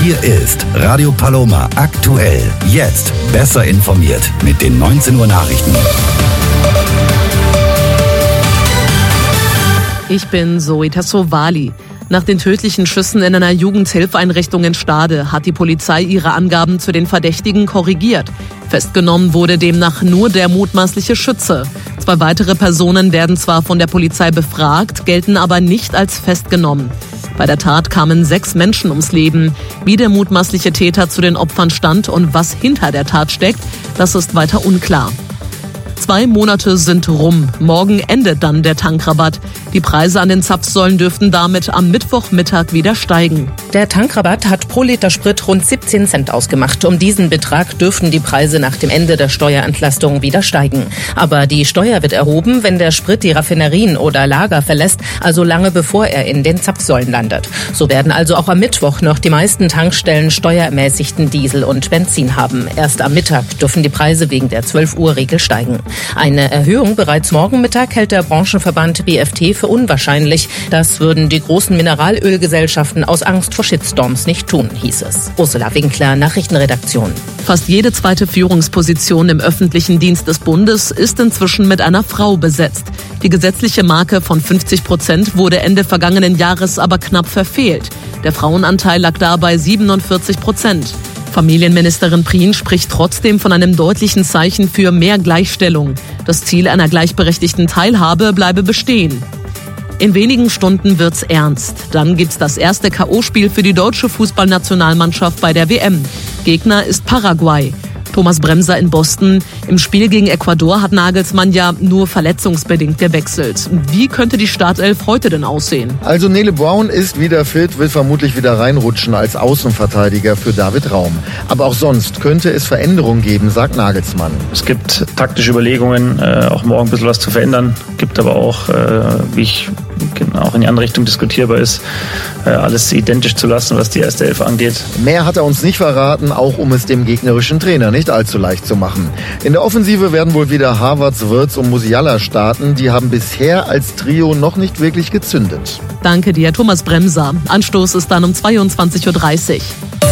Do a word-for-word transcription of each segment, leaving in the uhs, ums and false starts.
Hier ist Radio Paloma aktuell. Jetzt besser informiert mit den neunzehn Uhr Nachrichten. Ich bin Zoe Tassovali. Nach den tödlichen Schüssen in einer Jugendhilfeeinrichtung in Stade hat die Polizei ihre Angaben zu den Verdächtigen korrigiert. Festgenommen wurde demnach nur der mutmaßliche Schütze. Zwei weitere Personen werden zwar von der Polizei befragt, gelten aber nicht als festgenommen. Bei der Tat kamen sechs Menschen ums Leben. Wie der mutmaßliche Täter zu den Opfern stand und was hinter der Tat steckt, das ist weiter unklar. Zwei Monate sind rum. Morgen endet dann der Tankrabatt. Die Preise an den Zapfsäulen dürften damit am Mittwochmittag wieder steigen. Der Tankrabatt hat pro Liter Sprit rund siebzehn Cent ausgemacht. Um diesen Betrag dürften die Preise nach dem Ende der Steuerentlastung wieder steigen. Aber die Steuer wird erhoben, wenn der Sprit die Raffinerien oder Lager verlässt, also lange bevor er in den Zapfsäulen landet. So werden also auch am Mittwoch noch die meisten Tankstellen steuerermäßigten Diesel und Benzin haben. Erst am Mittag dürfen die Preise wegen der zwölf Uhr Regel steigen. Eine Erhöhung bereits morgen Mittag hält der Branchenverband B F T für unwahrscheinlich. Das würden die großen Mineralölgesellschaften aus Angst vor Shitstorms nicht tun, hieß es. Ursula Winkler, Nachrichtenredaktion. Fast jede zweite Führungsposition im öffentlichen Dienst des Bundes ist inzwischen mit einer Frau besetzt. Die gesetzliche Marke von fünfzig Prozent wurde Ende vergangenen Jahres aber knapp verfehlt. Der Frauenanteil lag dabei siebenundvierzig Prozent. Familienministerin Prien spricht trotzdem von einem deutlichen Zeichen für mehr Gleichstellung. Das Ziel einer gleichberechtigten Teilhabe bleibe bestehen. In wenigen Stunden wird's ernst. Dann gibt's das erste K O-Spiel für die deutsche Fußballnationalmannschaft bei der W M. Gegner ist Paraguay. Thomas Bremser in Boston. Im Spiel gegen Ecuador hat Nagelsmann ja nur verletzungsbedingt gewechselt. Wie könnte die Startelf heute denn aussehen? Also Nele Brown ist wieder fit, will vermutlich wieder reinrutschen als Außenverteidiger für David Raum. Aber auch sonst könnte es Veränderungen geben, sagt Nagelsmann. Es gibt taktische Überlegungen, äh, auch morgen ein bisschen was zu verändern. Gibt aber auch, äh, wie ich auch in die andere Richtung diskutierbar ist, äh, alles identisch zu lassen, was die erste Elf angeht. Mehr hat er uns nicht verraten, auch um es dem gegnerischen Trainer nicht allzu leicht zu machen. In der Offensive werden wohl wieder Havertz, Wirtz und Musiala starten. Die haben bisher als Trio noch nicht wirklich gezündet. Danke dir, Thomas Bremser. Anstoß ist dann um zweiundzwanzig Uhr dreißig.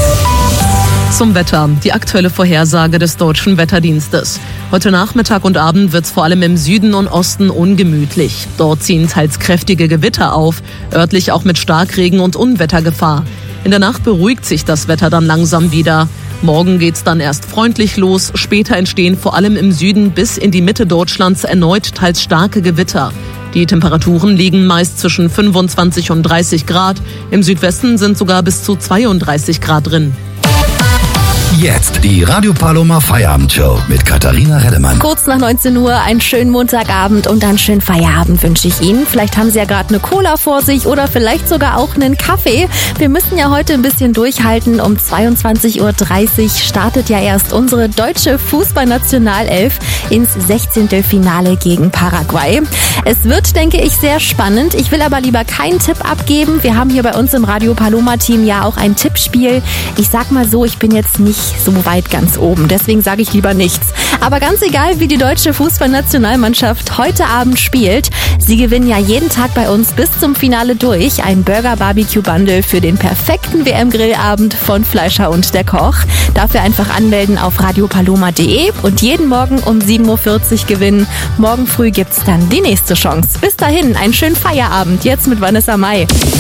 Zum Wetter. Die aktuelle Vorhersage des Deutschen Wetterdienstes. Heute Nachmittag und Abend wird es vor allem im Süden und Osten ungemütlich. Dort ziehen teils kräftige Gewitter auf, örtlich auch mit Starkregen und Unwettergefahr. In der Nacht beruhigt sich das Wetter dann langsam wieder. Morgen geht's dann erst freundlich los. Später entstehen vor allem im Süden bis in die Mitte Deutschlands erneut teils starke Gewitter. Die Temperaturen liegen meist zwischen fünfundzwanzig und dreißig Grad. Im Südwesten sind sogar bis zu zweiunddreißig Grad drin. Jetzt die Radio Paloma Feierabendshow mit Katharina Reddemann. Kurz nach neunzehn Uhr, einen schönen Montagabend und einen schönen Feierabend wünsche ich Ihnen. Vielleicht haben Sie ja gerade eine Cola vor sich oder vielleicht sogar auch einen Kaffee. Wir müssen ja heute ein bisschen durchhalten. Um zweiundzwanzig Uhr dreißig startet ja erst unsere deutsche Fußballnationalelf ins Sechzehntelfinale gegen Paraguay. Es wird, denke ich, sehr spannend. Ich will aber lieber keinen Tipp abgeben. Wir haben hier bei uns im Radio Paloma Team ja auch ein Tippspiel. Ich sag mal so, ich bin jetzt nicht so weit ganz oben. Deswegen sage ich lieber nichts. Aber ganz egal, wie die deutsche Fußballnationalmannschaft heute Abend spielt, sie gewinnen ja jeden Tag bei uns bis zum Finale durch. Ein Burger-Barbecue-Bundle für den perfekten W M-Grillabend von Fleischer und der Koch. Dafür einfach anmelden auf radiopaloma punkt de und jeden Morgen um sieben Uhr vierzig gewinnen. Morgen früh gibt's dann die nächste Chance. Bis dahin, einen schönen Feierabend. Jetzt mit Vanessa Mai.